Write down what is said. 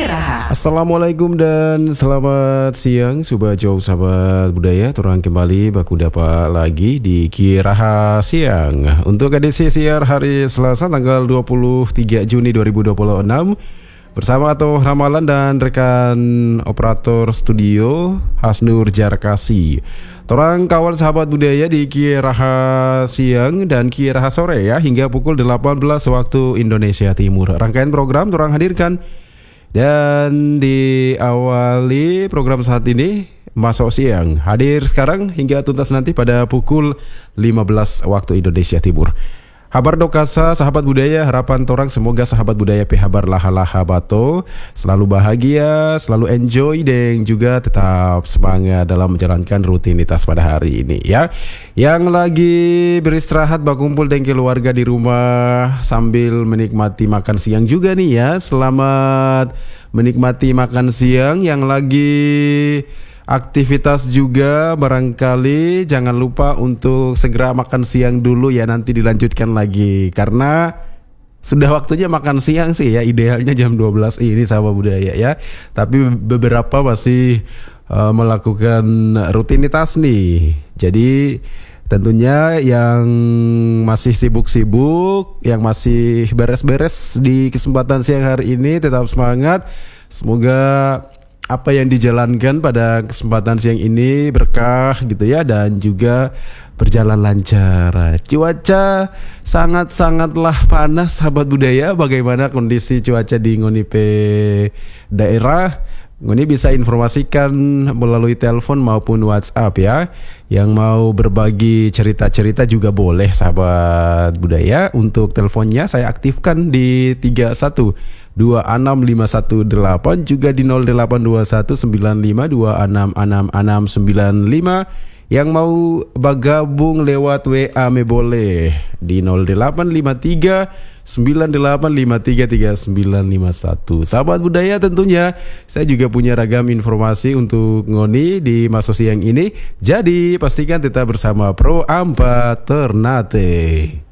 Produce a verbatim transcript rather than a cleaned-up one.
Raha. Assalamualaikum dan selamat siang Sobat Jauh Sahabat Budaya. Turang kembali baku dapat lagi di Ki Raha Siang untuk edisi siar hari Selasa tanggal dua puluh tiga Juni dua ribu dua puluh enam. Bersama Atoh Ramalan dan rekan operator studio Hasnur Jarkasi. Torang kawan sahabat budaya di Ki Raha Siang dan Ki Raha Sore ya, hingga pukul delapan belas waktu Indonesia Timur. Rangkaian program torang hadirkan. Dan diawali program saat ini masuk siang, hadir sekarang hingga tuntas nanti pada pukul lima belas waktu Indonesia Timur. Habar dokasa sahabat budaya, harapan torang semoga sahabat budaya pe habar laha-laha bato selalu bahagia, selalu enjoy dan juga tetap semangat dalam menjalankan rutinitas pada hari ini ya. Yang lagi beristirahat berkumpul dengan keluarga di rumah sambil menikmati makan siang juga nih ya. Selamat menikmati makan siang. Yang lagi aktivitas juga barangkali jangan lupa untuk segera makan siang dulu ya, nanti dilanjutkan lagi karena sudah waktunya makan siang sih ya, idealnya jam dua belas ini sahabat budaya ya. Tapi beberapa masih uh, melakukan rutinitas nih. Jadi tentunya yang masih sibuk-sibuk, yang masih beres-beres di kesempatan siang hari ini tetap semangat. Semoga apa yang dijalankan pada kesempatan siang ini berkah gitu ya, dan juga berjalan lancar. Cuaca sangat-sangatlah panas sahabat budaya. Bagaimana kondisi cuaca di Ngonipe daerah? Ngoni bisa informasikan melalui telepon maupun WhatsApp ya. Yang mau berbagi cerita-cerita juga boleh sahabat budaya. Untuk teleponnya saya aktifkan di tiga satu dua enam lima satu delapan, juga di nol delapan dua satu sembilan lima dua enam enam enam sembilan lima. Yang mau bergabung lewat W A me boleh di nol delapan lima tiga sembilan delapan lima tiga tiga sembilan lima satu. Sahabat budaya, tentunya saya juga punya ragam informasi untuk Ngoni di masa siang ini. Jadi pastikan tetap bersama Pro Ampa Ternate.